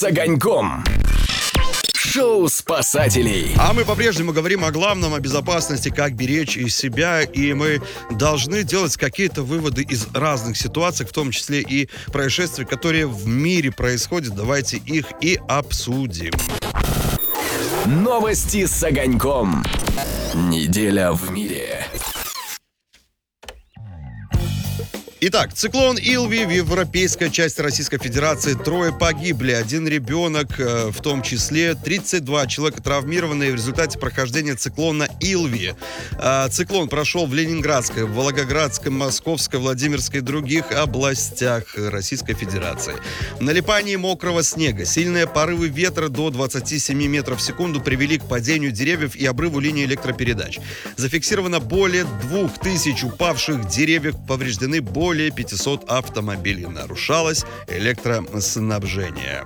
с огоньком. Шоу спасателей. А мы по-прежнему говорим о главном, о безопасности, как беречь и себя, и мы должны делать какие-то выводы из разных ситуаций, в том числе и происшествий, которые в мире происходят. Давайте их и обсудим. Новости с огоньком. Неделя в мире. Итак, циклон Илви в европейской части Российской Федерации. 3 погибли, 1 ребенок, в том числе 32 человека травмированы в результате прохождения циклона Илви. Циклон прошел в Ленинградской, Волгоградской, Московской, Владимирской и других областях Российской Федерации. Налипание мокрого снега, сильные порывы ветра до 27 метров в секунду привели к падению деревьев и обрыву линии электропередач. Зафиксировано более 2000 упавших деревьев, повреждены более 500 автомобилей. Нарушалось электроснабжение.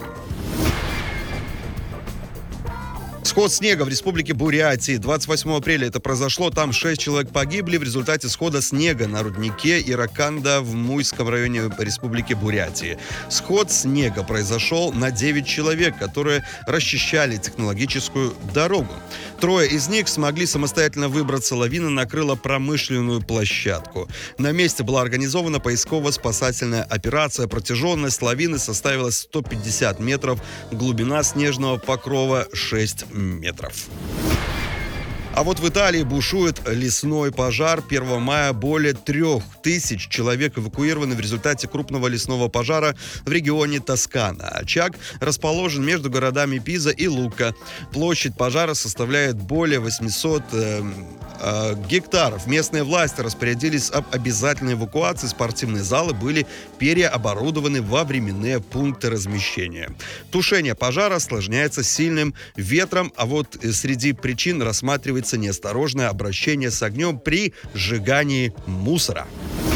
Сход снега в Республике Бурятии. 28 апреля это произошло. Там 6 человек погибли в результате схода снега на руднике Ираканда в Муйском районе Республики Бурятии. Сход снега произошел на 9 человек, которые расчищали технологическую дорогу. 3 из них смогли самостоятельно выбраться. Лавина накрыла промышленную площадку. На месте была организована поисково-спасательная операция. Протяженность лавины составила 150 метров. Глубина снежного покрова 6 метров. А вот в Италии бушует лесной пожар. 1 мая более 3000 человек эвакуированы в результате крупного лесного пожара в регионе Тоскана. Очаг расположен между городами Пиза и Лука. Площадь пожара составляет более 800 гектаров. Местные власти распорядились об обязательной эвакуации. Спортивные залы были переоборудованы во временные пункты размещения. Тушение пожара осложняется сильным ветром, а вот среди причин рассматривается неосторожное обращение с огнем при сжигании мусора.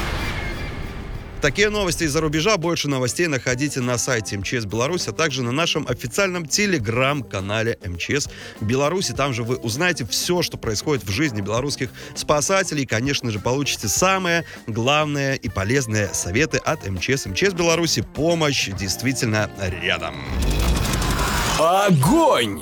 Такие новости из-за рубежа. Больше новостей находите на сайте МЧС Беларусь, а также на нашем официальном телеграм-канале МЧС Беларусь. Там же вы узнаете все, что происходит в жизни белорусских спасателей. И, конечно же, получите самые главные и полезные советы от МЧС. МЧС Беларуси. Помощь действительно рядом. Огонь!